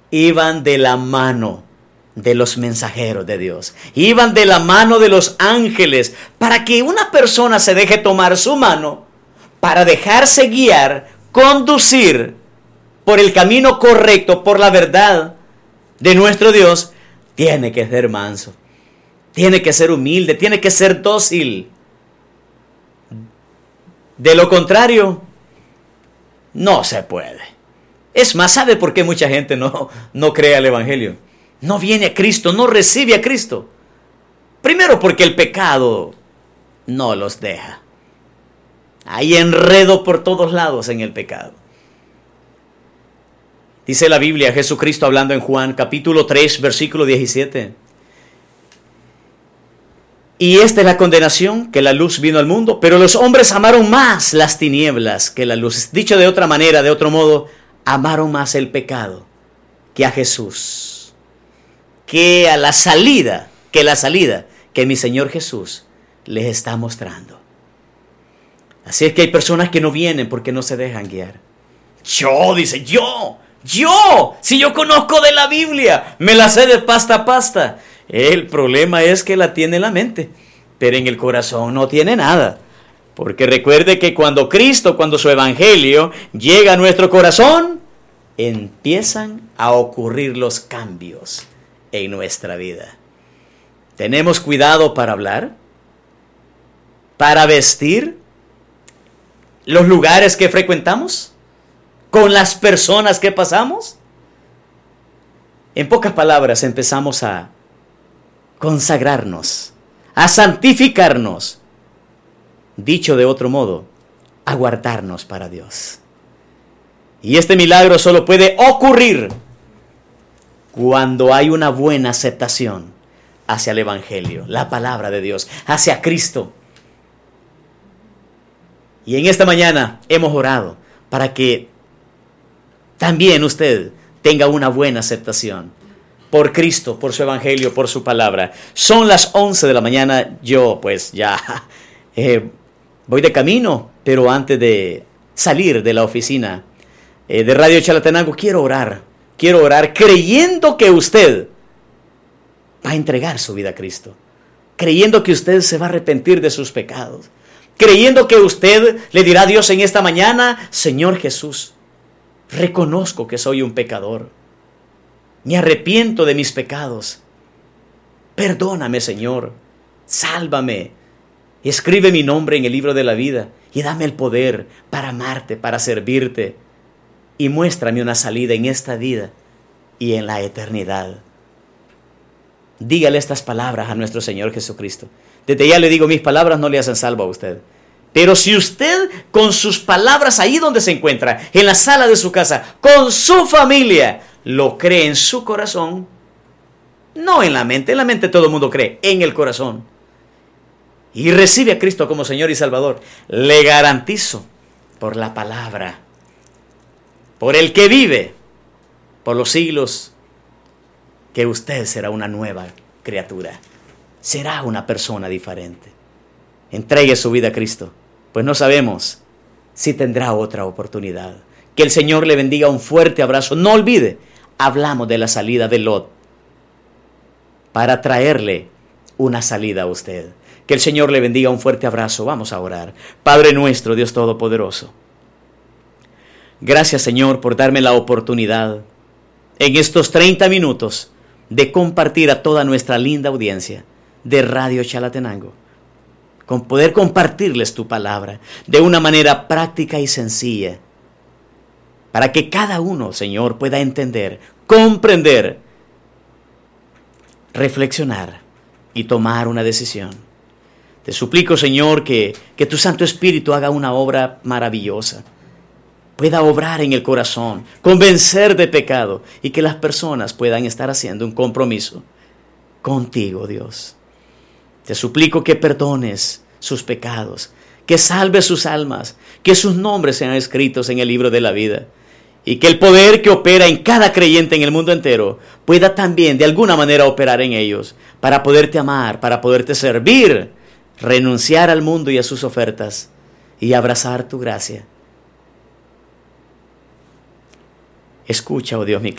iban de la mano de los mensajeros de Dios. Iban de la mano de los ángeles para que una persona se deje tomar su mano, para dejarse guiar, conducir por el camino correcto, por la verdad de nuestro Dios. Tiene que ser manso, tiene que ser humilde, tiene que ser dócil. De lo contrario, no se puede. Es más, ¿sabe por qué mucha gente no cree al Evangelio? No viene a Cristo, no recibe a Cristo. Primero porque el pecado no los deja. Hay enredo por todos lados en el pecado. Dice la Biblia, Jesucristo hablando en Juan capítulo 3, versículo 17. Y esta es la condenación, que la luz vino al mundo, pero los hombres amaron más las tinieblas que la luz. Dicho de otra manera, de otro modo, amaron más el pecado que a Jesús, que a la salida que mi Señor Jesús les está mostrando. Así es que hay personas que no vienen porque no se dejan guiar. Dice, si yo conozco de la Biblia, me la sé de pasta a pasta. El problema es que la tiene en la mente, pero en el corazón no tiene nada. Porque recuerde que cuando su evangelio llega a nuestro corazón, empiezan a ocurrir los cambios en nuestra vida. ¿Tenemos cuidado para hablar? ¿Para vestir? ¿Los lugares que frecuentamos? ¿Con las personas que pasamos? En pocas palabras, empezamos a consagrarnos, a santificarnos. Dicho de otro modo, a guardarnos para Dios. Y este milagro solo puede ocurrir cuando hay una buena aceptación hacia el Evangelio, la palabra de Dios, hacia Cristo. Y en esta mañana hemos orado para que también usted tenga una buena aceptación por Cristo, por su Evangelio, por su palabra. Son las 11 de la mañana, yo pues ya voy de camino, pero antes de salir de la oficina de Radio Chalatenango, quiero orar creyendo que usted va a entregar su vida a Cristo, creyendo que usted se va a arrepentir de sus pecados, creyendo que usted le dirá a Dios en esta mañana: Señor Jesús, reconozco que soy un pecador, me arrepiento de mis pecados, perdóname, Señor, sálvame, escribe mi nombre en el libro de la vida y dame el poder para amarte, para servirte, y muéstrame una salida en esta vida y en la eternidad. Dígale estas palabras a nuestro Señor Jesucristo. Desde ya le digo, mis palabras no le hacen salvo a usted. Pero si usted con sus palabras ahí donde se encuentra, en la sala de su casa, con su familia, lo cree en su corazón, no en la mente todo el mundo cree, en el corazón, y recibe a Cristo como Señor y Salvador, le garantizo por la palabra, por el que vive por los siglos, que usted será una nueva criatura, será una persona diferente. Entregue su vida a Cristo, pues no sabemos si tendrá otra oportunidad. Que el Señor le bendiga, un fuerte abrazo. No olvide, hablamos de la salida de Lot para traerle una salida a usted. Que el Señor le bendiga, un fuerte abrazo. Vamos a orar. Padre nuestro, Dios Todopoderoso, gracias, Señor, por darme la oportunidad en estos 30 minutos de compartir a toda nuestra linda audiencia de Radio Chalatenango, con poder compartirles tu palabra de una manera práctica y sencilla, para que cada uno, Señor, pueda entender, comprender, reflexionar y tomar una decisión. Te suplico, Señor, que tu Santo Espíritu haga una obra maravillosa, pueda obrar en el corazón, convencer de pecado, y que las personas puedan estar haciendo un compromiso contigo, Dios. Te suplico que perdones sus pecados, que salves sus almas, que sus nombres sean escritos en el libro de la vida, y que el poder que opera en cada creyente en el mundo entero pueda también de alguna manera operar en ellos, para poderte amar, para poderte servir, renunciar al mundo y a sus ofertas, y abrazar tu gracia. Escucha, oh Dios, mi